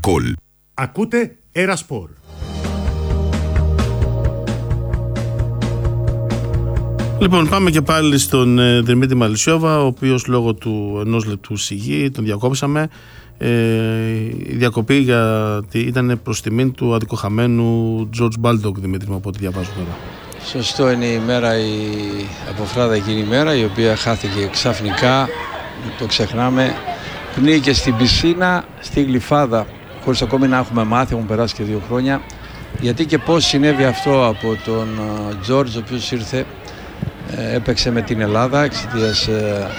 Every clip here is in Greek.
Γκολ. Ακούτε Ερασπορ. Λοιπόν, πάμε και πάλι στον Δημήτρη Μαλισσιόβα, ο οποίος λόγω του ενός λεπτού σιγή τον διακόψαμε. Η διακοπή ήταν προς τιμήν του αδικοχαμένου George Baldock, Δημήτρη μου, από ό,τι διαβάζω τώρα. Σωστό, είναι η μέρα, η αποφράδα εκείνη η μέρα, η οποία χάθηκε ξαφνικά, το ξεχνάμε. Πνίγηκε στην πισίνα, στη Γλυφάδα, χωρίς ακόμη να έχουμε μάθει, έχουν περάσει και 2 χρόνια. Γιατί και πώς συνέβη αυτό από τον George, ο οποίος ήρθε, έπαιξε με την Ελλάδα εξαιτίας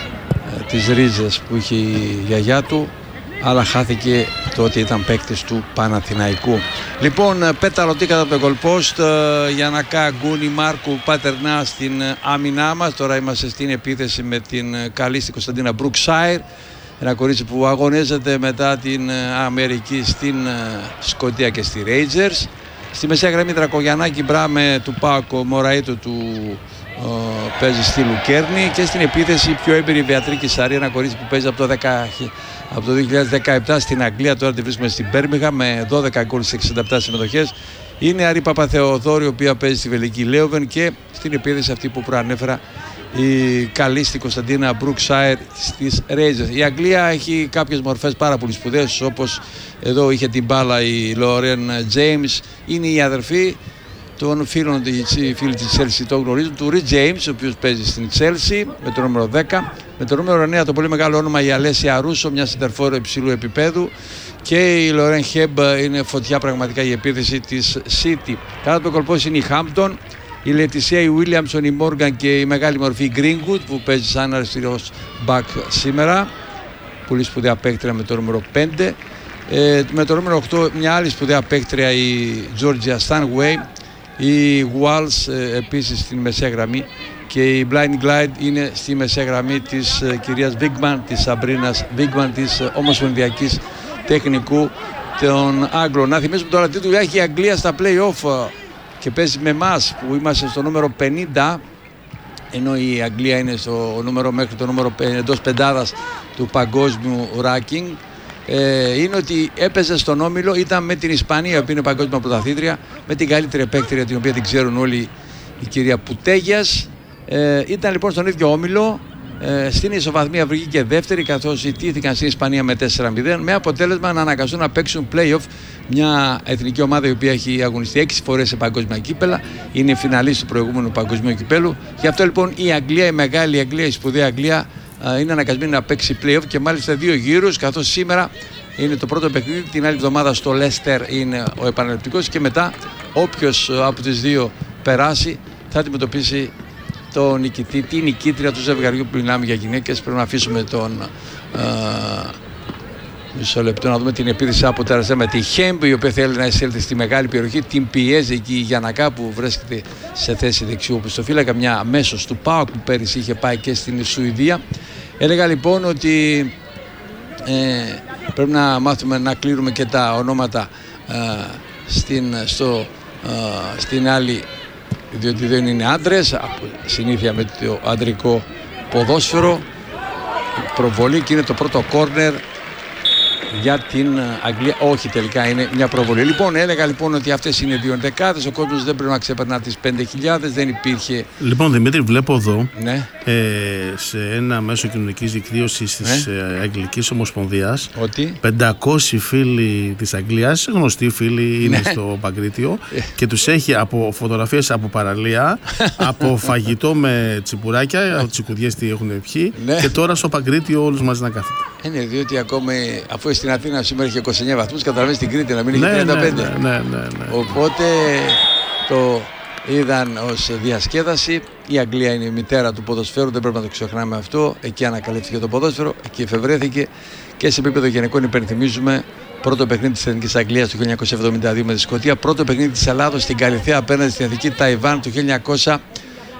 της ρίζας που είχε η γιαγιά του, αλλά χάθηκε το ότι ήταν παίκτης του Παναθηναϊκού. Λοιπόν, Πέταλο κατά το goal post, Γιαννακά, Γκούνι, Μάρκου, Πατερνά στην άμυνά μας. Τώρα είμαστε στην επίθεση με την καλή στην Κωνσταντίνα Μπρουξάιρ, ένα κορίτσι που αγωνίζεται μετά την Αμερική στην Σκωτία και στη Rangers. Στη μεσαία γραμμή Δρακογιαννάκη, Μπράμε του Πάκο, Μωραΐτου του παίζει στη Λουκέρνη, και στην επίθεση πιο έμπειρη Βεατρίκη Σαρή, ένα κορίτσι που παίζει από το 2017 στην Αγγλία. Τώρα τη βρίσκουμε στην Μπέρμιγχαμ με 12 γκολ σε 67 συμμετοχές. Είναι Αρή Παπαθεοδόρη, η οποία παίζει στη Βελική Λέοβεν, και στην επίθεση αυτή που προανέφερα, η καλή στη Κωνσταντίνα Μπρουξάιρ στις Rangers. Η Αγγλία έχει κάποιες μορφές πάρα πολύ σπουδαίες, όπως εδώ είχε την μπάλα η Λόρεν Τζέιμς, είναι η αδερφή των φίλων, οι φίλοι της Chelsea το γνωρίζουν, του Ρι Τζέιμς, ο οποίος παίζει στην Chelsea με το νούμερο 10. Με το νούμερο 9 το πολύ μεγάλο όνομα η Αλέσια Ρούσο, μια σεντερφόρ υψηλού επίπεδου, και η Λορέν Χέμπ, είναι φωτιά πραγματικά η επίθεση της City. Κατά το κολπός είναι η Hampton, η Λετισία, η Williamson, η Morgan και η μεγάλη μορφή Greenwood, που παίζει σαν αριστερός back σήμερα. Πολύ σπουδαία παίκτρια με το νούμερο 5. Με το νούμερο 8 μια άλλη σπουδαία παίκτρια, η Georgia Stanway. Η Walls επίσης στην μεσαία γραμμή, και η Blind Glide είναι στη μεσαία γραμμή της κυρίας Βίγμαν, της Σαμπρίνας Βίγμαν, της Ομοσπονδιακής Τεχνικού των Άγγλων. Να θυμίσουμε τώρα τι δουλειά έχει η Αγγλία στα play-off και παίζει με εμάς που είμαστε στο νούμερο 50, ενώ η Αγγλία είναι στο νούμερο, μέχρι το νούμερο εντός πεντάδας του παγκόσμιου ranking. Είναι ότι έπαιζε στον όμιλο, ήταν με την Ισπανία, που είναι παγκόσμια πρωταθλήτρια, με την καλύτερη παίκτρια, την οποία την ξέρουν όλοι, η κυρία Πουτέγιας. Ήταν λοιπόν στον ίδιο όμιλο, στην ισοβαθμία βρήκε και δεύτερη, καθώς ιτήθηκαν στην Ισπανία με 4-0, με αποτέλεσμα να αναγκαστούν να παίξουν play-off μια εθνική ομάδα η οποία έχει αγωνιστεί 6 φορές σε παγκόσμια κύπελα, είναι φιναλίστ του προηγούμενου παγκοσμίου κυπέλου. Γι' αυτό λοιπόν η Αγγλία, η μεγάλη Αγγλία, η σπουδαία Αγγλία, είναι αναγκασμένη να παίξει play-off, και μάλιστα 2 γύρους, καθώς σήμερα είναι το πρώτο παιχνίδι, την άλλη εβδομάδα στο Leicester είναι ο επαναληπτικός, και μετά όποιος από τις δύο περάσει θα αντιμετωπίσει τον νικητή, την νικήτρια του ζευγαριού. Που μιλάμε για γυναίκες, πρέπει να αφήσουμε τον μισό λεπτό να δούμε την επίθεση από τεραστία με τη Χέμπ, η οποία θέλει να εισέλθει στη μεγάλη περιοχή. Την πιέζει εκεί η Γιαννακά, που βρίσκεται σε θέση δεξιού οπισθοφύλακα, μια αμέσως του ΠΑΟΚ που πέρυσι είχε πάει και στην Σουηδία. Έλεγα λοιπόν ότι πρέπει να μάθουμε να κλείνουμε και τα ονόματα στην άλλη, διότι δεν είναι άντρες, συνήθεια με το αντρικό ποδόσφαιρο. Προβολή, και είναι το πρώτο κόρνερ για την Αγγλία. Όχι, τελικά είναι μια προβολή. Λοιπόν, έλεγα λοιπόν ότι αυτές είναι 2 ενδεκάδες. Ο κόσμος δεν πρέπει να ξεπερνά τις 5.000. Δεν υπήρχε. Λοιπόν, Δημήτρη, βλέπω εδώ, ναι, σε ένα μέσο κοινωνικής δικτύωσης της Αγγλικής Ομοσπονδίας, ότι 500 φίλοι της Αγγλίας, γνωστοί φίλοι, είναι στο Παγκρίτιο, και τους έχει από φωτογραφίες από παραλία, από φαγητό με τσιπουράκια, τσικουδιές τι έχουν πιει, και τώρα στο Παγκρίτιο όλους μαζί να κάθεται. Είναι, διότι ακόμη, αφού στην Αθήνα σήμερα είχε 29 βαθμούς, καταλαβαίνεις την Κρήτη να μην είχε 35. Ναι. Οπότε το είδαν ως διασκέδαση. Η Αγγλία είναι η μητέρα του ποδοσφαίρου, δεν πρέπει να το ξεχνάμε αυτό. Εκεί ανακαλύφθηκε το ποδόσφαιρο, εκεί εφευρέθηκε, και σε επίπεδο γενικών υπενθυμίζουμε πρώτο παιχνίδι της Εθνικής Αγγλίας του 1972 με τη Σκωτία, πρώτο παιχνίδι της Ελλάδος στην Καλιθέα απέναντι στην Εθνική Ταϊβάν του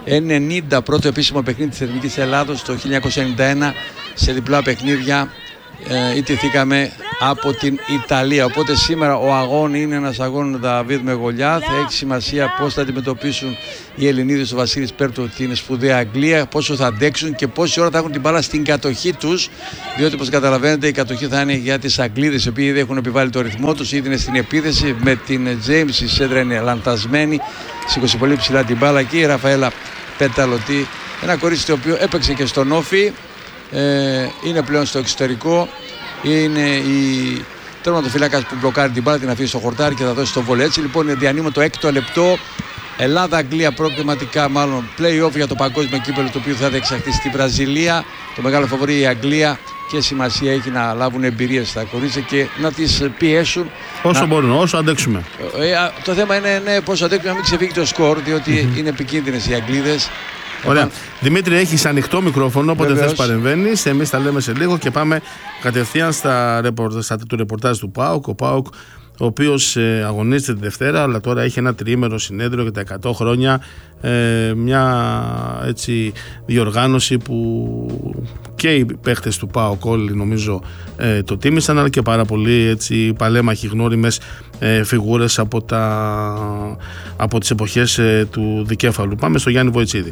1990, πρώτο επίσημο παιχνίδι της Εθνικής Ελλάδος το 1991 σε διπλά παιχνίδια ιτηθήκαμε από την Ιταλία. Οπότε σήμερα ο αγώνα είναι ένας αγώνα Δαβίδ με Γολιάθ. Έχει σημασία πώς θα αντιμετωπίσουν οι Ελληνίδες του Βασίλης Πέρτου την σπουδαία Αγγλία, πόσο θα αντέξουν και πόση ώρα θα έχουν την μπάλα στην κατοχή τους. Διότι, όπως καταλαβαίνετε, η κατοχή θα είναι για τις Αγγλίδες, οι οποίοι ήδη έχουν επιβάλει το ρυθμό τους, ήδη είναι στην επίθεση. Με την James η σέντρα είναι λανθασμένη, σήκωσε πολύ ψηλά την μπάλα και η Ραφαέλα Πεταλωτή, ένα κορίτσι το οποίο έπαιξε και στον Όφι, είναι πλέον στο εξωτερικό. Είναι η τερματοφύλακας που μπλοκάρει την μπάλα, την αφήσει στο χορτάρι και θα δώσει το βολέ. Έτσι λοιπόν διανύουμε το 6ο λεπτό. Ελλάδα-Αγγλία προκριματικά, μάλλον play-off για το παγκόσμιο κύπελλο, το οποίο θα διεξαχθεί στη Βραζιλία. Το μεγάλο φαβορί η Αγγλία και σημασία έχει να λάβουν εμπειρίες στα κορίτσια και να τις πιέσουν. Όσο μπορούν, όσο αντέξουμε. Το θέμα είναι πόσο αντέξουμε, να μην ξεφύγει το σκορ, διότι είναι επικίνδυνες οι Αγγλίδες. Ωραία. Δημήτρη, έχεις ανοιχτό μικρόφωνο, όποτε θες παρεμβαίνεις. Εμείς τα λέμε σε λίγο και πάμε κατευθείαν του ρεπορτάζ του ΠΑΟΚ. Ο ΠΑΟΚ, ο οποίος αγωνίζεται τη Δευτέρα, αλλά τώρα έχει ένα τριήμερο συνέδριο για τα 100 χρόνια. Μια έτσι διοργάνωση που και οι παίχτες του ΠΑΟΚ όλοι νομίζω το τίμησαν, αλλά και πάρα πολύ έτσι παλέμαχοι γνώριμες φιγούρες από τις εποχές του δικέφαλου. Πάμε στο Γιάννη Βοητσίδη.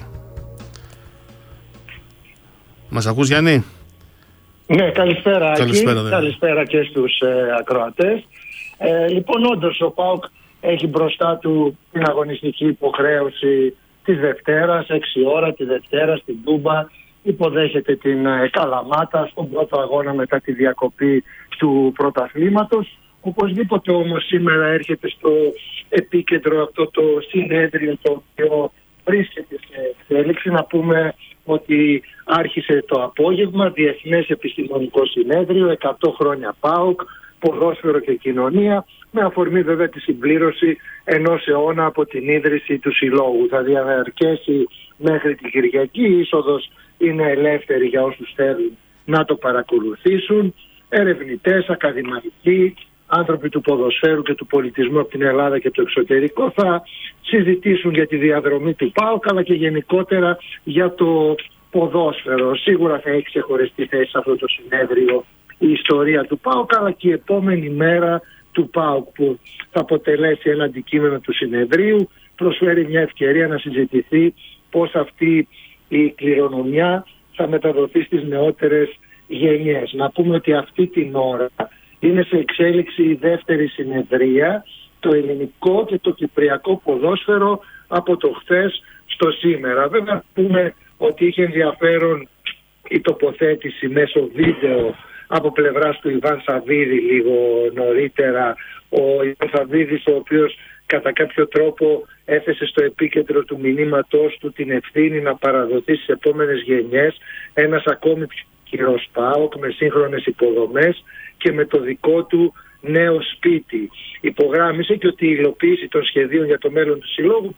Μας ακούς, Γιάννη? Ναι, καλησπέρα. Καλησπέρα και στους ακροατές. Λοιπόν, όντως ο ΠΑΟΚ έχει μπροστά του την αγωνιστική υποχρέωση της Δευτέρας, 6 ώρα τη Δευτέρα στην Τούμπα. Υποδέχεται την Καλαμάτα στον πρώτο αγώνα μετά τη διακοπή του πρωταθλήματος. Οπωσδήποτε όμως σήμερα έρχεται στο επίκεντρο αυτό το συνέδριο το οποίο βρίσκεται σε εξέλιξη. Να πούμε ότι άρχισε το απόγευμα, Διεθνές Επιστημονικό Συνέδριο, 100 χρόνια ΠΑΟΚ, ποδόσφαιρο και κοινωνία, με αφορμή βέβαια τη συμπλήρωση ενός αιώνα από την ίδρυση του Συλλόγου. Θα διαρκέσει μέχρι την Κυριακή, η είσοδος είναι ελεύθερη για όσους θέλουν να το παρακολουθήσουν. Ερευνητές, ακαδημαϊκοί, άνθρωποι του ποδοσφαίρου και του πολιτισμού από την Ελλάδα και το εξωτερικό θα συζητήσουν για τη διαδρομή του ΠΑΟΚ, αλλά και γενικότερα για το ποδόσφαιρο. Σίγουρα θα έχει ξεχωριστή θέση σε αυτό το συνέδριο η ιστορία του ΠΑΟΚ, αλλά και η επόμενη μέρα του ΠΑΟΚ που θα αποτελέσει ένα αντικείμενο του συνεδρίου. Προσφέρει μια ευκαιρία να συζητηθεί πώς αυτή η κληρονομιά θα μεταδοθεί στις νεότερες γενιές. Να πούμε ότι αυτή την ώρα είναι σε εξέλιξη η δεύτερη συνεδρία, το ελληνικό και το κυπριακό ποδόσφαιρο από το χθες στο σήμερα. Βέβαια πούμε ότι είχε ενδιαφέρον η τοποθέτηση μέσω βίντεο από πλευράς του Ιβάν Σαββίδη λίγο νωρίτερα. Ο Ιβάν Σαββίδης, ο οποίος κατά κάποιο τρόπο έθεσε στο επίκεντρο του μηνύματός του την ευθύνη να παραδοθεί στις επόμενες γενιές ένας ακόμη πιο χειρός ΠΑΟΚ με σύγχρονες υποδομές και με το δικό του νέο σπίτι. Υπογράμμισε και ότι η υλοποίηση των σχεδίων για το μέλλον του Συλλόγου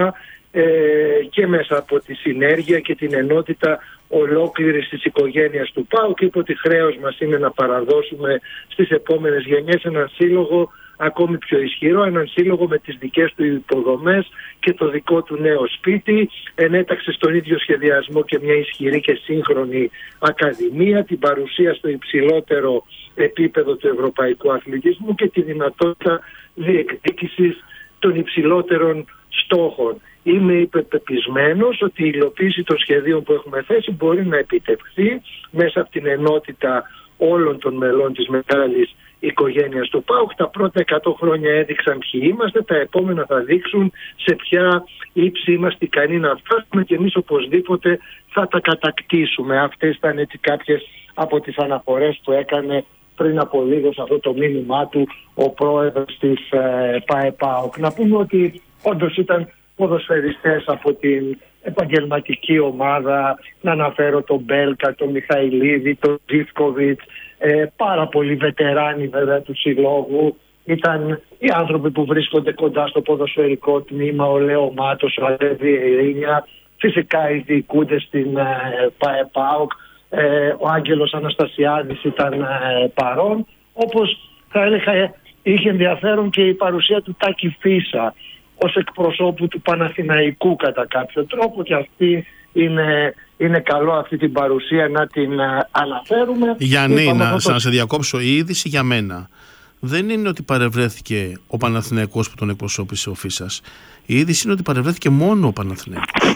και μέσα από τη συνέργεια και την ενότητα ολόκληρης της οικογένειας του ΠΑΟΚ, και είπε ότι χρέος μας είναι να παραδώσουμε στις επόμενες γενιές έναν σύλλογο ακόμη πιο ισχυρό, έναν σύλλογο με τις δικές του υποδομές και το δικό του νέο σπίτι. Ενέταξε στον ίδιο σχεδιασμό και μια ισχυρή και σύγχρονη ακαδημία, την παρουσία στο υψηλότερο επίπεδο του ευρωπαϊκού αθλητισμού και τη δυνατότητα διεκδίκησης των υψηλότερων στόχων. Είμαι υπεπεπισμένος ότι η υλοποίηση των σχεδίων που έχουμε θέσει μπορεί να επιτευχθεί μέσα από την ενότητα όλων των μελών της μεγάλης οικογένειας του ΠΑΟΚ. Τα πρώτα 100 χρόνια έδειξαν ποιοι είμαστε, τα επόμενα θα δείξουν σε ποια ύψη είμαστε ικανοί να φτάσουμε και εμείς οπωσδήποτε θα τα κατακτήσουμε. Αυτές ήταν έτσι κάποιες από τις αναφορές που έκανε πριν από λίγο σε αυτό το μήνυμά του ο πρόεδρος της ΠΑΕΠΑΟΚ. Να πούμε ότι όντως ήταν ποδοσφαιριστές από την επαγγελματική ομάδα, να αναφέρω τον Μπέλκα, τον Μιχαηλίδη, τον Ζίβκοβιτς, πάρα πολλοί βετεράνοι βέβαια του συλλόγου. Ήταν οι άνθρωποι που βρίσκονται κοντά στο ποδοσφαιρικό τμήμα, ο Λέο Μάτος, ο Αλέβη Ερήνια, φυσικά οι διοικούντες στην ΠΑΕΠΑΟΚ, ο Άγγελος Αναστασιάδης ήταν παρόν. Όπως θα έλεγα είχε ενδιαφέρον και η παρουσία του Τάκη Φίσα ως εκπροσώπου του Παναθηναϊκού κατά κάποιο τρόπο, και αυτή είναι καλό αυτή την παρουσία να την αναφέρουμε. Γιάννη, να σε διακόψω, η είδηση για μένα δεν είναι ότι παρευρέθηκε ο Παναθηναϊκός που τον εκπροσώπησε ο Φίσας. Η είδηση είναι ότι παρευρέθηκε μόνο ο Παναθηναϊκός.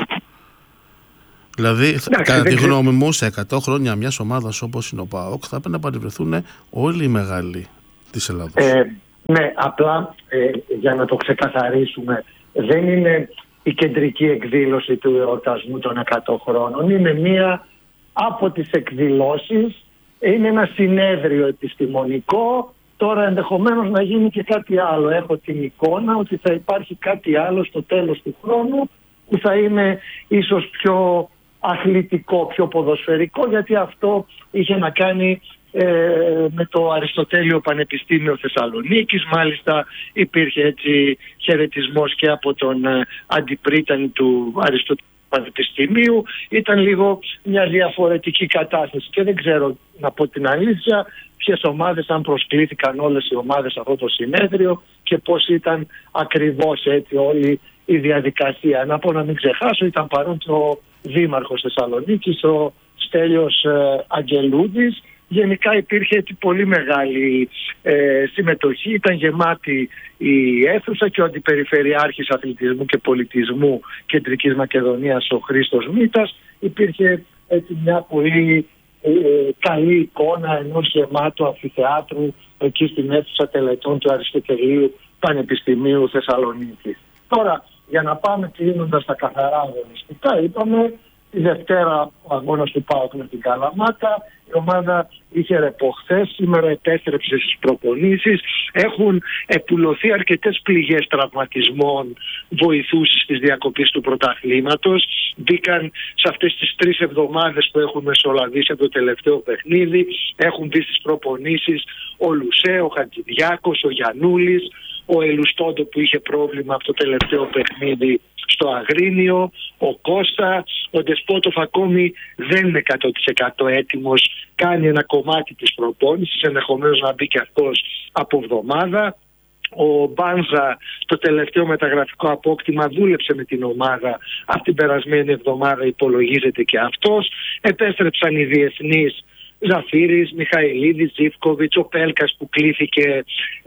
Δηλαδή, κατά τη γνώμη μου, σε 100 χρόνια μιας ομάδας όπως είναι ο ΠΑΟΚ, θα πρέπει να παρευρεθούν όλοι οι μεγάλοι της Ελλάδος. Ναι, απλά για να το ξεκαθαρίσουμε, δεν είναι η κεντρική εκδήλωση του εορτασμού των 100 χρόνων. Είναι μία από τις εκδηλώσεις, είναι ένα συνέδριο επιστημονικό. Τώρα ενδεχομένως να γίνει και κάτι άλλο. Έχω την εικόνα ότι θα υπάρχει κάτι άλλο στο τέλος του χρόνου που θα είναι ίσως πιο αθλητικό, πιο ποδοσφαιρικό, γιατί αυτό είχε να κάνει με το Αριστοτέλειο Πανεπιστήμιο Θεσσαλονίκης. Μάλιστα υπήρχε έτσι χαιρετισμός και από τον αντιπρίτανη του Αριστοτέλειου Πανεπιστημίου. Ήταν λίγο μια διαφορετική κατάσταση και δεν ξέρω, να πω την αλήθεια, ποιες ομάδες, αν προσκλήθηκαν όλες οι ομάδες σε αυτό το συνέδριο και πώς ήταν ακριβώς έτσι όλη η διαδικασία. Να πω, να μην ξεχάσω, ήταν παρόν και ο Δήμαρχος Θεσσαλονίκης, ο Στέλιος Αγγελούδης. Γενικά υπήρχε πολύ μεγάλη συμμετοχή, ήταν γεμάτη η αίθουσα και ο Αντιπεριφερειάρχης Αθλητισμού και Πολιτισμού Κεντρικής Μακεδονίας, ο Χρήστος Μήτας. Υπήρχε έτσι μια πολύ καλή εικόνα ενός γεμάτου αμφιθεάτρου εκεί στην αίθουσα τελετών του Αριστοτελείου Πανεπιστημίου Θεσσαλονίκης. Τώρα, για να πάμε κλείνοντας τα καθαρά αγωνιστικά, είπαμε τη Δευτέρα ο αγώνας του ΠΑΟΚ με την Καλαμάτα. Η ομάδα είχε ρεπό χθες, σήμερα επέστρεψε στις προπονήσεις. Έχουν επουλωθεί αρκετές πληγές τραυματισμών βοηθούς της διακοπής του πρωταθλήματος. Μπήκαν σε αυτές τις 3 εβδομάδες που έχουν μεσολαβήσει από το τελευταίο παιχνίδι. Έχουν μπει στις προπονήσεις ο Λουσέ, ο Χατζηδιάκος, ο Γιαννούλης, ο Ελουστόντο που είχε πρόβλημα από το τελευταίο παιχνίδι στο Αγρίνιο, ο Κώστα, ο Ντεσπότοφ ακόμη δεν είναι 100% έτοιμος, κάνει ένα κομμάτι της προπόνησης, ενδεχομένως να μπει και αυτός από εβδομάδα. Ο Μπάνζα, το τελευταίο μεταγραφικό απόκτημα, δούλεψε με την ομάδα αυτή την περασμένη εβδομάδα, υπολογίζεται και αυτός. Επέστρεψαν οι διεθνείς Ζαφύρης, Μιχαηλίδης, Ζίβκοβιτς, ο Πέλκας που κλήθηκε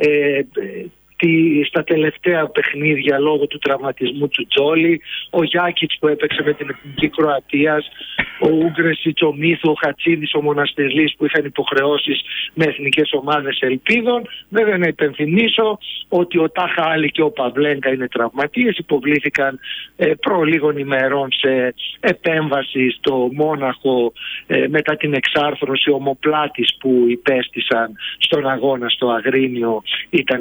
στα τελευταία παιχνίδια λόγω του τραυματισμού του Τζόλι, ο Γιάκιτς που έπαιξε με την Εθνική Κροατίας, ο Ούγκρεσιτς, ο Μίθου, ο Χατσίδης, ο Μοναστελής που είχαν υποχρεώσεις με εθνικές ομάδες ελπίδων. Βέβαια να υπενθυμίσω ότι ο Τάχα Άλλη και ο Παβλένκα είναι τραυματίες, υποβλήθηκαν προ λίγων ημερών σε επέμβαση στο Μόναχο μετά την εξάρθρωση ομοπλάτης που υπέστησαν στον αγώνα στο Αγρίνιο. Ήταν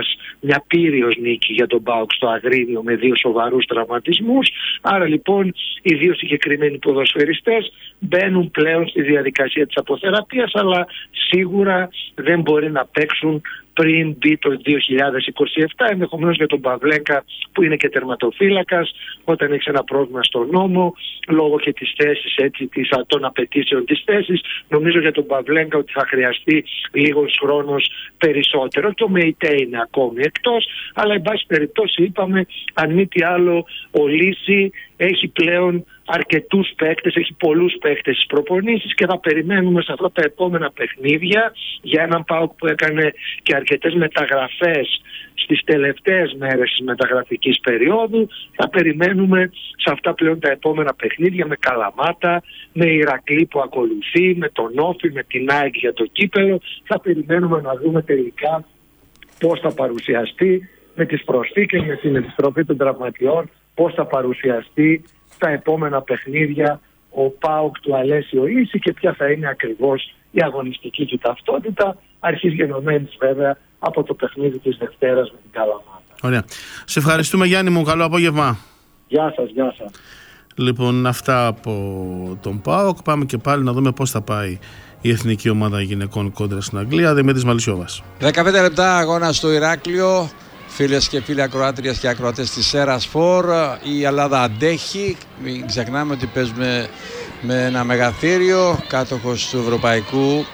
μια πύριος νίκη για τον ΠΑΟΚ στο Αγρίνιο με 2 σοβαρούς τραυματισμούς. Άρα λοιπόν οι 2 συγκεκριμένοι ποδοσφαιριστές μπαίνουν πλέον στη διαδικασία της αποθεραπείας, αλλά σίγουρα δεν μπορεί να παίξουν πριν μπει το 2027, ενδεχομένως για τον Παβλέκα που είναι και τερματοφύλακας, όταν έχει ένα πρόβλημα στον νόμο λόγω και της θέσης, έτσι, των απαιτήσεων της θέσης. Νομίζω για τον Παβλέκα ότι θα χρειαστεί λίγος χρόνος περισσότερο, και ο ΜΕΙΤΕ είναι ακόμη εκτός, αλλά εν πάση περιπτώσει είπαμε, αν μη τι άλλο, ο Λύση έχει πλέον αρκετούς παίκτες, έχει πολλούς παίκτες στις προπονήσεις και θα περιμένουμε σε αυτά τα επόμενα παιχνίδια για έναν ΠΑΟΚ που έκανε και αρκετές μεταγραφές στις τελευταίες μέρες της μεταγραφικής περίοδου. Θα περιμένουμε σε αυτά πλέον τα επόμενα παιχνίδια με Καλαμάτα, με Ηρακλή που ακολουθεί, με τον Όφη, με την ΑΕΚ για το κύπελο. Θα περιμένουμε να δούμε τελικά πώς θα παρουσιαστεί με τις προσθήκες, με την επιστροφή των τραυματιών, πώς θα παρουσιαστεί στα επόμενα παιχνίδια ο ΠΑΟΚ του Αλέσιο Ίση και ποια θα είναι ακριβώς η αγωνιστική του ταυτότητα, αρχής γενομένης βέβαια από το παιχνίδι της Δευτέρας με την Καλαμάτα. Ωραία. Σε ευχαριστούμε Γιάννη μου, καλό απόγευμα. Γεια σας, γεια σας. Λοιπόν, αυτά από τον ΠΑΟΚ. Πάμε και πάλι να δούμε πώς θα πάει η εθνική ομάδα γυναικών κόντρα στην Αγγλία. Δημήτρης Μαλισσιώβας. 15 λεπτά αγώνα στο Ηράκλειο. Φίλες και φίλοι ακροάτριες και ακροατές της Ερασπορ, η Ελλάδα αντέχει. Μην ξεχνάμε ότι παίζουμε με ένα μεγαθύριο, κάτοχος του Ευρωπαϊκού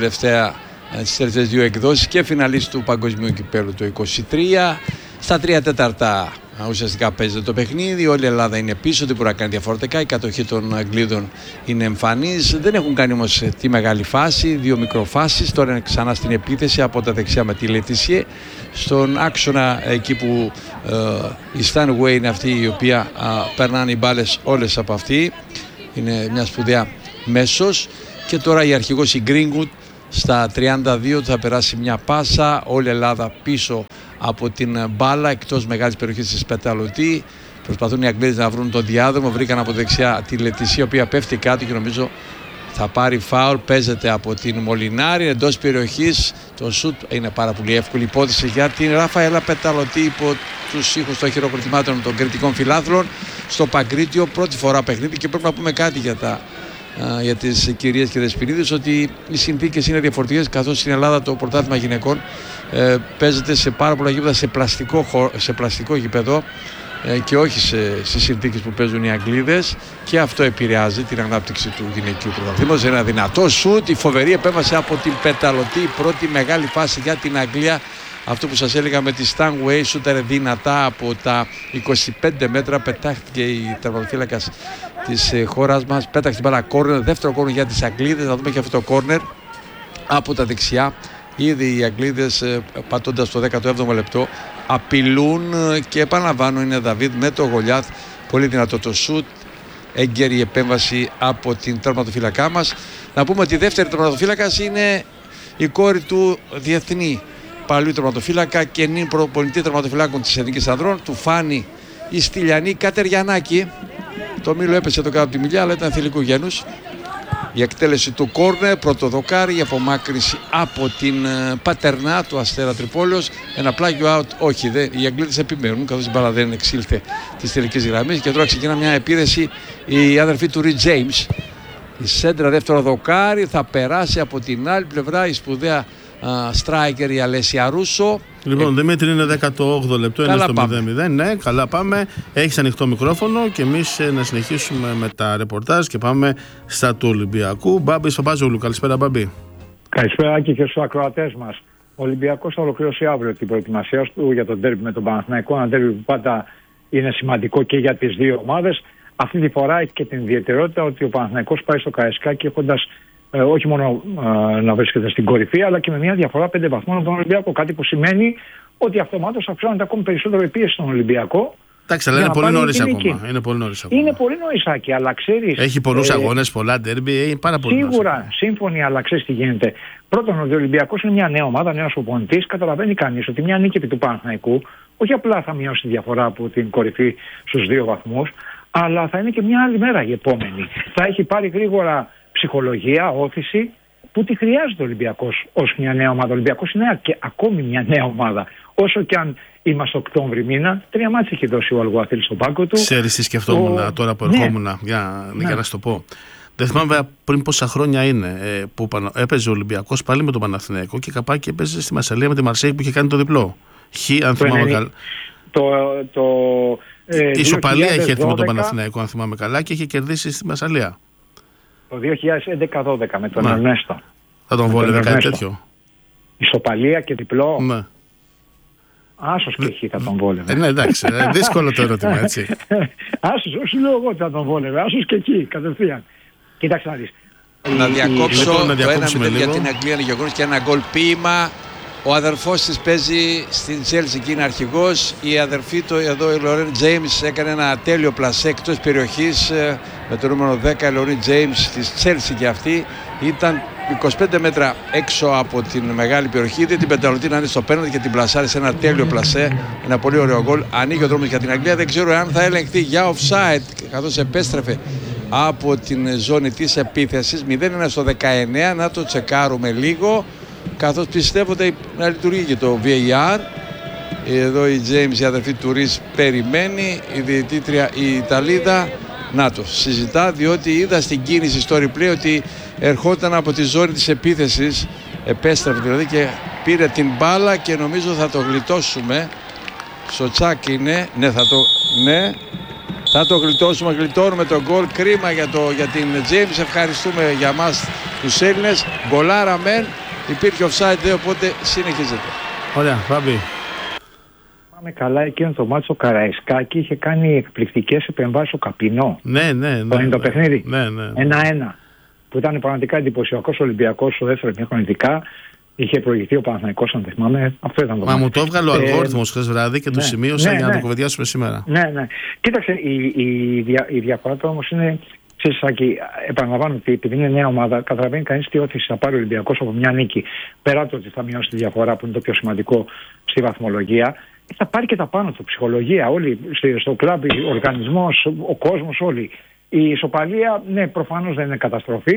τις τελευταίες 2 εκδόσεις και φιναλίστ του Παγκοσμίου Κυπέλλου το 2023. Στα 3/4 ουσιαστικά παίζεται το παιχνίδι. Όλη η Ελλάδα είναι πίσω, δεν μπορεί να κάνει διαφορετικά. Η κατοχή των Αγγλίδων είναι εμφανής. Δεν έχουν κάνει όμως τη μεγάλη φάση, 2 μικροφάσεις. Τώρα είναι ξανά στην επίθεση από τα δεξιά με τη Λετισιέ. Στον άξονα εκεί που η Stanway είναι αυτή η οποία περνάνε οι μπάλες όλες από αυτή. Είναι μια σπουδαία μέσος. Και τώρα η αρχηγός η Greenwood στα 32 θα περάσει μια πάσα. Όλη η Ελλάδα πίσω από την μπάλα εκτός μεγάλης περιοχής της Πεταλωτή. Προσπαθούν οι Αγγλίδες να βρουν τον διάδρομο. Βρήκαν από δεξιά τη Λετισιέ, η οποία πέφτει κάτω και νομίζω θα πάρει φάουλ. Παίζεται από την Μολινάρη εντός περιοχής. Το σουτ είναι πάρα πολύ εύκολη υπόθεση για την Ραφαέλα Πεταλωτή υπό τους ήχους των χειροκροτημάτων των κριτικών φιλάθλων στο Παγκρίτιο. Πρώτη φορά παιχνίδι και πρέπει να πούμε κάτι για τις κυρίες και δεσποινίδες, ότι οι συνθήκες είναι διαφορετικές, καθώς στην Ελλάδα το πρωτάθλημα γυναικών παίζεται σε πάρα πολλά γήπεδα σε πλαστικό γήπεδο και όχι στις συνθήκες που παίζουν οι Αγγλίδες, και αυτό επηρεάζει την ανάπτυξη του γυναικείου πρωταθλήματος. Ένα δυνατό σουτ, η φοβερή επέμβαση από την Πεταλωτή, η πρώτη μεγάλη φάση για την Αγγλία. Αυτό που σας έλεγα με τη Stanway, σούταρε δυνατά από τα 25 μέτρα, πετάχτηκε η τερματοφύλακας της χώρας μας, πέταξε την μπάλα κόρνερ, δεύτερο κόρνερ για τις Αγγλίδες. Να δούμε και αυτό το κόρνερ από τα δεξιά. Ήδη οι Αγγλίδες πατώντας το 17ο λεπτό απειλούν και επαναλαμβάνω, είναι Δαβίδ με το Γολιάθ, πολύ δυνατό το σούτ, έγκαιρη επέμβαση από την τερματοφύλακά μας. Να πούμε ότι η δεύτερη τερματοφύλακας είναι η κόρη του διεθνή παλιού τερματοφύλακα και νυν προπονητή τερματοφυλάκων της Εθνικής Ανδρών, του Φάνη η Στυλιανή Κατεριανάκη. Το μήλο έπεσε το κάτω από τη μιλιά, αλλά ήταν θηλυκού γένους. Η εκτέλεση του κόρνερ, πρώτο δοκάρι, η απομάκρυση από την Πατερνά του Αστέρα Τρυπόλεως. Ένα πλάγιο out, όχι, οι Αγγλίδες επιμένουν, καθώς η μπάλα δεν εξήλθε της τελικής γραμμής. Και τώρα ξεκινά μια επίθεση η αδερφή του Ριτ Τζέιμς. Η σέντρα, δεύτερο δοκάρι, θα περάσει από την άλλη πλευρά η σπουδαία striker η Αλέσια Ρούσο. Λοιπόν, Δημήτρη, είναι 18ο λεπτό, είναι στο 0-0. Ναι, καλά πάμε. Έχεις ανοιχτό μικρόφωνο και εμείς να συνεχίσουμε με τα ρεπορτάζ και πάμε στα του Ολυμπιακού. Μπάμπης Παπάζογλου, καλησπέρα Μπάμπη. Καλησπέρα και στους ακροατές μας. Ο Ολυμπιακός θα ολοκληρώσει αύριο την προετοιμασία του για τον ντέρμπι με τον Παναθηναϊκό. Ένα ντέρμπι που πάντα είναι σημαντικό και για τις δύο ομάδες. Αυτή τη φορά έχει και την ιδιαιτερότητα ότι ο Παναθηναϊκός πάει στο Καραϊσκάκι έχοντας όχι μόνο να βρίσκεται στην κορυφή, αλλά και με μια διαφορά 5 βαθμών από τον Ολυμπιακό. Κάτι που σημαίνει ότι αυτομάτως αυξάνεται ακόμη περισσότερο η πίεση στον Ολυμπιακό. Εντάξει, αλλά είναι πολύ νωρίς ακόμα. Είναι πολύ νωρίς, Άκη, αλλά ξέρεις. Έχει πολλούς αγώνες, πολλά ντέρμπι, πάρα πολύ. Σίγουρα, σύμφωνοι, αλλά ξέρεις τι γίνεται. Πρώτον, ο Ολυμπιακός είναι μια νέα ομάδα, νέος προπονητής. Καταλαβαίνει κανείς ότι μια νίκη επί του Παναθηναϊκού όχι απλά θα μειώσει τη διαφορά από την κορυφή στους 2 βαθμούς, αλλά θα είναι και μια άλλη μέρα η επόμενη. Θα έχει πάρει γρήγορα ψυχολογία, όθηση που τη χρειάζεται ο Ολυμπιακός ως μια νέα ομάδα. Ο Ολυμπιακός είναι και ακόμη μια νέα ομάδα. Όσο και αν είμαστε Οκτώβρη μήνα, 3 μάτς έχει δώσει ο Αλγουαθίλ στον πάγκο του. Ξέρεις τι σκεφτόμουν τώρα που ερχόμουν, για να σου το πω. Δεν θυμάμαι πριν πόσα χρόνια είναι που έπαιζε ο Ολυμπιακός πάλι με τον Παναθηναϊκό και καπάκι έπαιζε στη Μασσαλία με τη Μαρσέη που είχε κάνει το διπλό. Αν θυμάμαι καλά. Η ισοπαλία είχε έρθει με τον Παναθηναϊκό, αν θυμάμαι καλά, και είχε κερδίσει στη Μασσαλία. Το 2011-12 με τον Ερνέστο. Θα τον βόλευε κάτι τέτοιο? Ισοπαλία και διπλό. Ναι. Άσος και εκεί θα τον βόλευε. Ναι, εντάξει, δύσκολο το ερώτημα, έτσι. Άσος, όχι λέω εγώ ότι θα τον βόλευε. Άσος και εκεί, κατευθείαν. Κοίταξε να δεις. Να διακόψω το 1-0 για την Αγγλία γεγονός και ένα γκολ ποίημα. Ο αδερφός της παίζει στην Τσέλσι και είναι αρχηγός. Η αδερφή του εδώ, η Λορέν Τζέιμς, έκανε ένα τέλειο πλασέ εκτός περιοχής με το νούμερο 10. Η Λορέν Τζέιμς της Τσέλσι και αυτή ήταν 25 μέτρα έξω από την μεγάλη περιοχή. Είδε την Πεταλωτή να είναι στο πέναντι και την πλασάρει σε ένα τέλειο πλασέ. Ένα πολύ ωραίο γκολ. Ανοίγει ο δρόμος για την Αγγλία. Δεν ξέρω αν θα ελεγχθεί για offside, καθώς επέστρεφε από την ζώνη της επίθεσης. 0-1 στο 19. Να το τσεκάρουμε λίγο, καθώς πιστεύονται να λειτουργεί και το VAR. Εδώ η James, η αδερφή του Ρις, περιμένει. Η διαιτήτρια η Ιταλίδα να το συζητά, διότι είδα στην κίνηση στο replay ότι ερχόταν από τη ζώνη της επίθεσης, επέστρεφε δηλαδή και πήρε την μπάλα και νομίζω θα το γλιτώσουμε. Σοτσάκ είναι, θα το γλιτώσουμε, γλιτώνουμε τον γκολ. Κρίμα για την James, ευχαριστούμε για μας τους Έλληνες. Γκολάρα μεν, υπήρχε offside, οπότε συνεχίζεται. Ωραία, Φάμπη. καλά, εκείνο το μάτσο ο Καραϊσκάκη είχε κάνει εκπληκτικές επεμβάσεις ο Καπινό. Ναι. Το παιχνίδι. Ναι. 1-1. Που ήταν πραγματικά εντυπωσιακός Ολυμπιακός στο δεύτερο ημίχρονο ειδικά. Είχε προηγηθεί ο Παναθηναϊκός, αν δεν θυμάμαι. Αυτό ήταν το μάτι. Μου το έβγαλε ο αλγόριθμος χθες βράδυ και το σημείωσα για να το κουβεντιάσουμε σήμερα. Ναι. Κοίταξε, η διαφορά του όμως είναι. Σάκη, επαναλαμβάνω ότι επειδή είναι νέα ομάδα, καταλαβαίνει κανείς τι όθηση θα πάρει ο Ολυμπιακός από μια νίκη. Πέρα το ότι θα μειώσει τη διαφορά που είναι το πιο σημαντικό στη βαθμολογία, θα πάρει και τα πάνω του. Ψυχολογία, όλοι στο κλαμπ, ο οργανισμός, ο κόσμος, όλοι. Η ισοπαλία, ναι, προφανώς δεν είναι καταστροφή.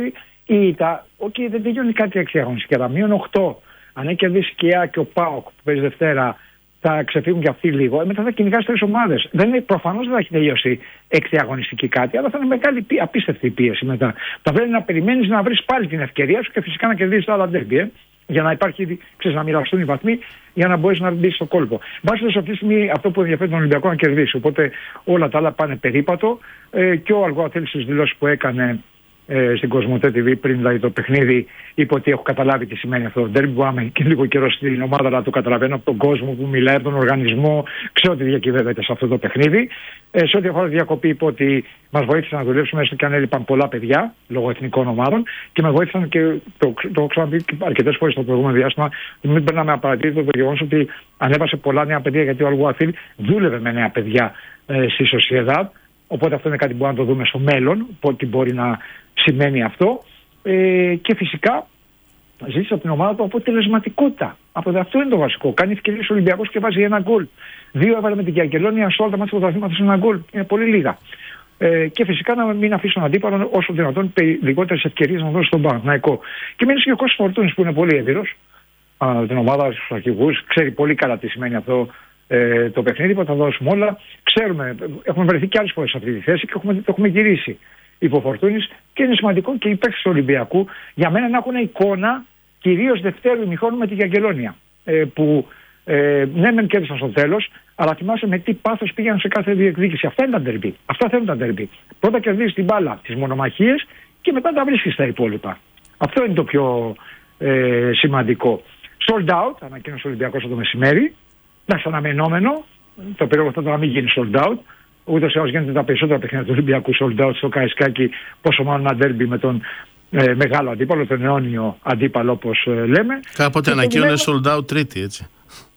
Δεν τελειώνει κάτι εξαγωνιστική, αλλά μείον 8. Αν έχει κερδίσει και η ΑΕΚ και ο ΠΑΟΚ που παίζει Δευτέρα, θα ξεφύγουν και αυτοί λίγο. Μετά θα κυνηγάσει 3 ομάδες. Προφανώς δεν θα έχει τελειώσει 6 αγωνιστική κάτι, αλλά θα είναι μεγάλη απίστευτη πίεση μετά. Θα πρέπει να περιμένεις να βρεις πάλι την ευκαιρία σου και φυσικά να κερδίσεις τα άλλα ντέρμπι. Για να υπάρχει, να μοιραστούν οι βαθμοί, για να μπορείς να μπει στο κόλπο. Βάσει αυτή τη στιγμή αυτό που ενδιαφέρει τον Ολυμπιακό να κερδίσει. Οπότε όλα τα άλλα πάνε περίπατο. Και ο Αλγοαθέλης στις δηλώσεις που έκανε στην Κοσμοτέ TV πριν δηλαδή το παιχνίδι, είπε ότι έχω καταλάβει τι σημαίνει αυτό το ντέρμπι. Πάμε και λίγο καιρό στην ομάδα, αλλά το καταλαβαίνω από τον κόσμο που μιλάει, από τον οργανισμό. Ξέρω ότι διακυβεύεται σε αυτό το παιχνίδι. Σε ό,τι αφορά τη διακοπή, είπε ότι μας βοήθησαν να δουλέψουμε, έστω και αν έλειπαν πολλά παιδιά λόγω εθνικών ομάδων, και μας βοήθησαν και το έχω ξαναπεί αρκετές φορές στο προηγούμενο διάστημα. Μην περνάμε απαρατήρητο το γεγονός ότι ανέβασε πολλά νέα παιδιά, γιατί ο Αλγουαθήλ δούλευε με νέα παιδιά στη Σοσιεδάδ. Οπότε αυτό είναι κάτι που μπορούμε να το δούμε στο μέλλον, τι μπορεί να σημαίνει αυτό. Και φυσικά ζήτησε από την ομάδα του αποτελεσματικότητα. Αυτό είναι το βασικό. Κάνει ευκαιρίες ο Ολυμπιακός και βάζει 1 γκολ. 2 έβαλε με την Κιαγκελόνια, σε όλα τα μάτια του πρωταθλήματος 1 γκολ. Είναι πολύ λίγα. Και φυσικά να μην αφήσει τον αντίπαλο όσο δυνατόν λιγότερες ευκαιρίες να δώσει στον Παναθηναϊκό. Και μένει και ο Κώστας Φορτούνης που είναι πολύ έμπειρος. Την ομάδα στους αρχηγούς, ξέρει πολύ καλά τι σημαίνει αυτό το παιχνίδι που θα δώσουμε όλα. Ξέρουμε, έχουμε βρεθεί και άλλες φορές σε αυτή τη θέση και το έχουμε γυρίσει υπό Φορτούνης, και είναι σημαντικό και οι παίκτες του Ολυμπιακού για μένα να έχουν εικόνα κυρίως δευτέρου ημιχρόνου με την Κιαγκελόνια. Που ναι, μεν κέρδισαν στο τέλος, αλλά θυμάσαι με τι πάθος πήγαν σε κάθε διεκδίκηση. Αυτά είναι τα ντερμπι. Αυτά θέλουν τα ντερμπι. Πρώτα κερδίζεις την μπάλα, τις μονομαχίες, και μετά τα βρίσκεις στα υπόλοιπα. Αυτό είναι το πιο σημαντικό. Sold out, ανακοίνωσε ο Ολυμπιακός το μεσημέρι. Εντάξει, αναμενόμενο. Το περίεργο αυτό να μην γίνει sold out. Ούτως ή άλλως γίνονται τα περισσότερα παιχνίδια του Ολυμπιακού sold out στο Καραϊσκάκι, πόσο μάλλον ένα ντέρμπι με τον μεγάλο αντίπαλο, τον αιώνιο αντίπαλο όπως λέμε. Κάποτε ανακοίνωνε sold out Τρίτη, έτσι.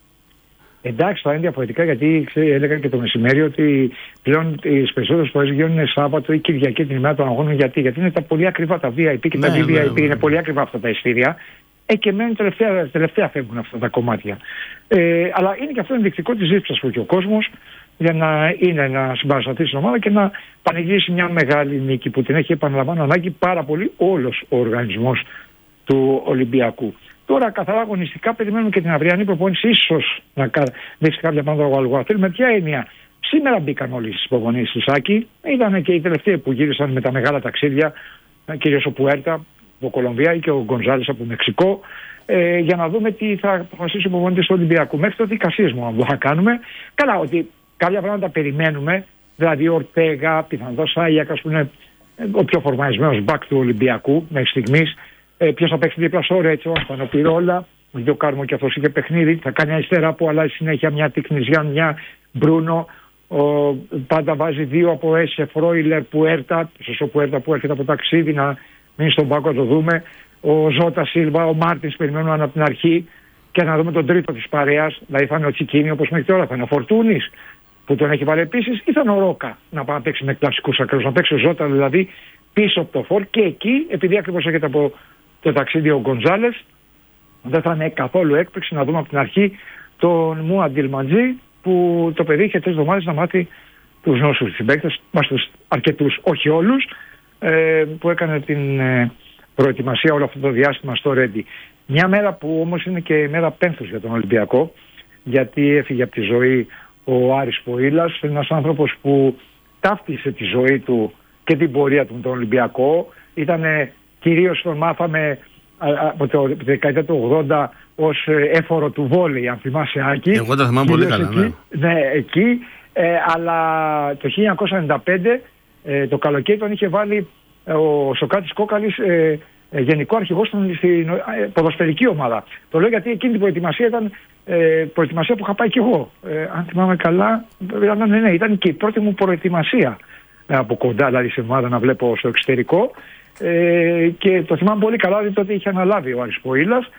Εντάξει, θα είναι διαφορετικά, γιατί έλεγα και το μεσημέρι ότι πλέον τις περισσότερες φορές γίνουν Σάββατο ή Κυριακή την ημέρα των αγώνων. Γιατί είναι τα πολύ ακριβά τα VIP και τα VVIP, είναι πολύ ακριβά αυτά τα ειστήρια. Και μένουν τελευταία φεύγουν αυτά τα κομμάτια. Αλλά είναι και αυτό ενδεικτικό της ζήτησης που έχει ο κόσμος για να συμπαρασταθεί στην ομάδα και να πανηγυρίσει μια μεγάλη νίκη που την έχει, επαναλαμβάνω, ανάγκη πάρα πολύ όλος ο οργανισμός του Ολυμπιακού. Τώρα καθαρά αγωνιστικά περιμένουμε και την αυριανή προπόνηση, ίσως να δείξει κάποια πράγματα ο Αλγουαθήλ. Με ποια έννοια? Σήμερα μπήκαν όλοι στις προπονήσεις του Σάκη. Ήταν και οι τελευταίοι που γύρισαν με τα μεγάλα ταξίδια, κυρίως ο Πουέρτα από Κολομβία ή και ο Γκονζάλης από Μεξικό, για να δούμε τι θα αποφασίσει ο προπονητής του Ολυμπιακού. Μέχρι τότε εικασίες μόνο θα κάνουμε. Καλά, ότι κάποια πράγματα περιμένουμε, δηλαδή ο Ορτέγα, πιθανώς Άγιακας που είναι ο πιο φορμαρισμένος μπακ του Ολυμπιακού μέχρι στιγμής. Ποιος θα παίξει δίπλα στο Ρέτσο, ο Πυρόλα, ο Γιωκάρμο και αυτός είχε παιχνίδι. Θα κάνει αριστερά που αλλάζει συνέχεια μια Τικνιζιάν, μια Μπρούνο. Πάντα βάζει 2 από Έσσε, Φρόιλερ, Πουέρτα. Σωστό Πουέρτα που έρχεται από ταξίδι να μείνει στον πάγκο, να το δούμε. Ο Ζώτα Σίλβα, ο Μάρτινς περιμένουμε από την αρχή. Και να δούμε τον τρίτο της παρέας. Δηλαδή θα είναι ο Τσικίνη όπως μέχρι τώρα, θα είναι ο Φορτούνης που τον έχει βάλει επίσης, ή θα είναι ο Ρόκα να πάει να παίξει με κλασικούς ακραίους, να παίξει ο Ζώτα δηλαδή πίσω από το φορ. Και εκεί, επειδή ακριβώς έρχεται από το ταξίδι ο Γκονζάλες, δεν θα είναι καθόλου έκπληξη να δούμε από την αρχή τον Μουα Ντιλμαντζή, που το παιδί είχε 3 εβδομάδες να μάθει τους νόσους συμπαίκτες, μας τους αρκετούς, όχι όλους, που έκανε την προετοιμασία όλο αυτό το διάστημα στο Ρέντι. Μια μέρα που όμως είναι και μέρα πένθους για τον Ολυμπιακό, γιατί έφυγε από τη ζωή ο Άρης Ποήλας, ένας άνθρωπος που ταύτισε τη ζωή του και την πορεία του με τον Ολυμπιακό. Ήτανε, κυρίως τον μάθαμε από τη δεκαετία του 80 ως έφορο του βόλεϊ, αν θυμάσαι, Άκη. Εγώ τα θυμάμαι πολύ καλά, εκεί, ναι, εκεί. Αλλά το 1995 το καλοκαίρι τον είχε βάλει ο Σοκράτης Κόκαλης γενικό αρχηγό στην ποδοσφαιρική ομάδα. Το λέω γιατί εκείνη την προετοιμασία ήταν προετοιμασία που είχα πάει κι εγώ. Αν θυμάμαι καλά, ήταν και η πρώτη μου προετοιμασία από κοντά, δηλαδή σε ομάδα να βλέπω στο εξωτερικό. Και το θυμάμαι πολύ καλά, δηλαδή τότε είχε αναλάβει ο Άρης Ποήλας.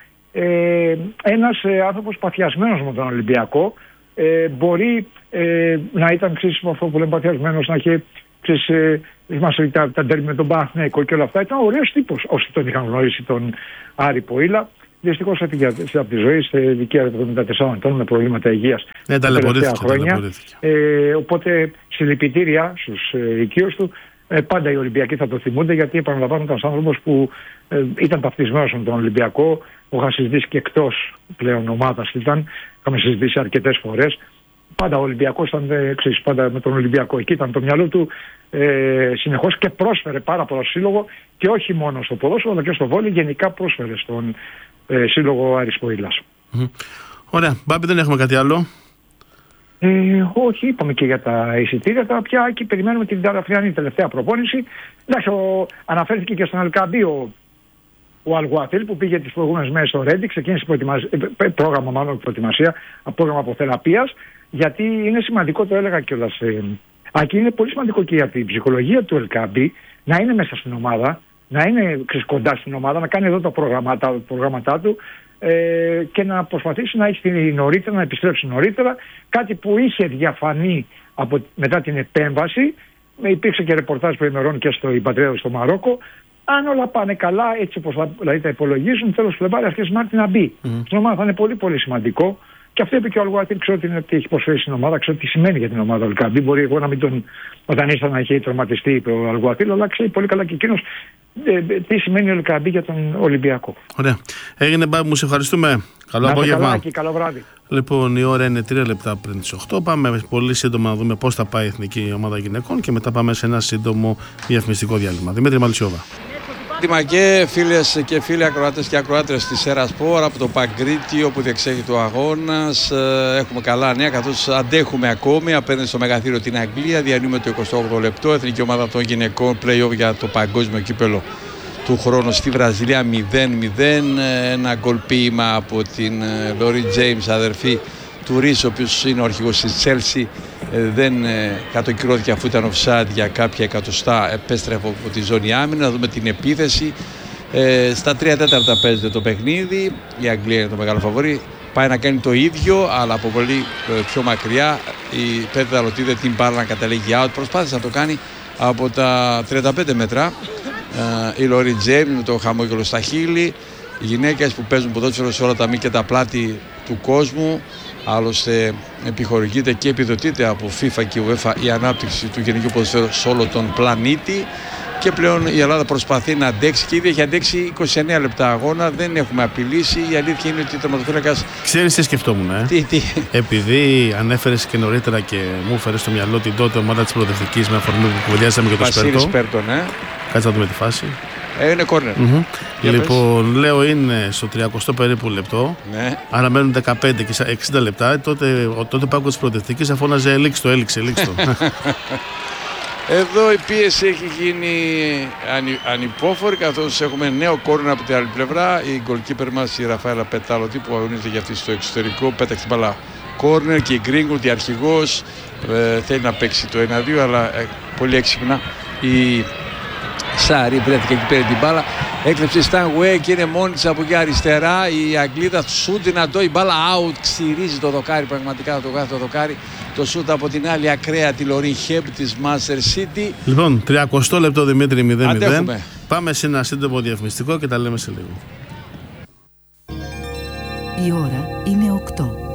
Ένας άνθρωπος παθιασμένος με τον Ολυμπιακό, μπορεί να ήταν αυτό που λέμε παθιασμένος, να είχε θυμάσαι τα ντέρμπι με τον Παναθηναϊκό και όλα αυτά. Ήταν ωραίος τύπος όσοι τον είχαν γνωρίσει τον Άρη Ποήλα. Δυστυχώς έφυγε από τη ζωή σε ηλικία 74 ετών με προβλήματα υγείας τα τελευταία χρόνια. Οπότε συλληπιτήρια στους οικείους του. Πάντα οι Ολυμπιακοί θα το θυμούνται, γιατί επαναλαμβάνω, ήταν ένας άνθρωπος που ήταν ταυτισμένος με τον Ολυμπιακό. Είχα συζητήσει και εκτός πλέον ομάδας είχαμε συζητήσει αρκετές φορές. Πάντα ο Ολυμπιακός ήταν πάντα με τον Ολυμπιακό. Εκεί ήταν το μυαλό του συνεχώς και πρόσφερε πάρα πολλά σύλλογο, και όχι μόνο στο ποδόσφαιρο αλλά και στο βόλεϊ. Γενικά πρόσφερε στον σύλλογο Άρης Ποήλας. Ωραία. Μπάμπη, δεν έχουμε κάτι άλλο? Όχι, είπαμε και για τα εισιτήρια. Τώρα πια εκεί περιμένουμε την αυριανή τελευταία προπόνηση. Εντάξει, αναφέρθηκε και στον Ελκαμπή ο Αλγουαθίλ που πήγε τις προηγούμενες μέρες στο Ρέντι, ξεκίνησε προετοιμασία, πρόγραμμα αποθεραπείας, γιατί είναι σημαντικό, το έλεγα κιόλας. Και είναι πολύ σημαντικό και για την ψυχολογία του Ελκαμπή να είναι μέσα στην ομάδα, να είναι κοντά στην ομάδα, να κάνει εδώ τα προγράμματά του και να προσπαθήσει να έχει νωρίτερα, να επιστρέψει νωρίτερα. Κάτι που είχε διαφανεί μετά την επέμβαση. Υπήρξε και ρεπορτάζ προημερών και στο Πατρίδα στο Μαρόκο. Αν όλα πάνε καλά, έτσι όπως δηλαδή τα υπολογίζουν, τέλος Φλεβάρι αρχίζει Μάρτι να μπει. Στην ομάδα θα είναι πολύ πολύ σημαντικό. Και αυτό είπε και ο Αλγουαθίλ. Ξέρω τι έχει προσφέρει στην ομάδα, ξέρω τι σημαίνει για την ομάδα ο Ελκαμπή. Μπορεί εγώ να μην τον, όταν ήρθα, να έχει τραυματιστεί, είπε ο Αλγουαθίλ, αλλά ξέρει πολύ καλά και εκείνος τι σημαίνει ο Ελκαμπή για τον Ολυμπιακό. Ωραία. Έγινε, Μπάμπη, μου σε ευχαριστούμε. Καλό απόγευμα. Καλά και καλό βράδυ. Λοιπόν, η ώρα είναι 3 λεπτά πριν τις 8. Πάμε πολύ σύντομα να δούμε πώς θα πάει η Εθνική Ομάδα Γυναικών και μετά πάμε σε ένα σύντομο διαφημιστικό διάλειμμα. Δημήτρη Μαλισσιόβα. Και φίλες και φίλοι ακροατές και ακροάτρες της Ερασπορ από το Παγκρίτη, όπου διεξάγεται ο αγώνας. Έχουμε καλά νέα, καθώς αντέχουμε ακόμη απέναντι στο μεγαθύριο την Αγγλία. Διανύουμε το 28ο λεπτό. Εθνική Ομάδα των Γυναικών play-off για το παγκόσμιο κύπελο του χρόνου στη Βραζιλία 0-0. Ένα γκολ ποίημα από την Λόρι Τζέιμς, αδερφή του Ρίς, ο οποίος είναι ο αρχηγός της Chelsea. Δεν κατοκυρώθηκε αφού ήταν offside για κάποια εκατοστά, επέστρεφε από τη ζώνη άμυνα. Να δούμε την επίθεση. Στα 3/4 παίζεται το παιχνίδι. Η Αγγλία είναι το μεγάλο φαβορί. Πάει να κάνει το ίδιο, αλλά από πολύ πιο μακριά. Η Πέτρα Δαλωτίδε την μπάλα να καταλήγει out. Προσπάθησε να το κάνει από τα 35 μέτρα. Η Λόρι Τζέιμς με το χαμόγελο στα χείλη. Οι γυναίκες που παίζουν ποδόσφαιρο σε όλα τα μη και τα πλάτη του κόσμου. Άλλωστε επιχορηγείται και επιδοτείται από FIFA και UEFA η ανάπτυξη του γενικού ποδοσφαίρου σε όλο τον πλανήτη. Και πλέον η Ελλάδα προσπαθεί να αντέξει και ήδη έχει αντέξει 29 λεπτά αγώνα. Δεν έχουμε απειλήσει. Η αλήθεια είναι ότι ο τερματοφύλακας. Ξέρεις τι σκεφτόμουν, Τι. Επειδή ανέφερες και νωρίτερα και μου έφερες στο μυαλό την τότε ομάδα της προοδευτικής με αφορμή που κουβεντιάσαμε για το Σπέρτο. Κάτσε να δούμε τη φάση. Είναι κόρνερ. Λοιπόν, λέω είναι στο 30 περίπου λεπτό. Ναι. Άρα μένουν 15 και 60 λεπτά. Τότε ο Πάγκο της Προοδευτικής αφώναζε έληξτο. Εδώ η πίεση έχει γίνει ανυπόφορη, καθώς έχουμε νέο κόρνερ από την άλλη πλευρά. Η γκολκίπερ μας, η Ραφαέλα Πετάλωτη, που αγωνίζεται για αυτή στο εξωτερικό, πέταξε την μπάλα κόρνερ, και η Γκρίνγκουλτ, η αρχηγός, θέλει να παίξει το 1-2, αλλά πολύ έξυπνα η Σάρι βρέθηκε εκεί πέρα την μπάλα. Έκλεψε Στανγουέ και είναι μόνη της από εκεί αριστερά. Η Αγγλίδα σουτ δυνατό, η μπάλα out, ξυρίζει το δοκάρι, πραγματικά το κάθε το δοκάρι. Το σουτ από την άλλη ακραία, τη Λορί Χέμπ της Manchester City. Λοιπόν, 30 λεπτό, Δημήτρη, 0-0. Αντέχουμε. Πάμε σε ένα σύντομο διαφημιστικό και τα λέμε σε λίγο. Η ώρα είναι 8.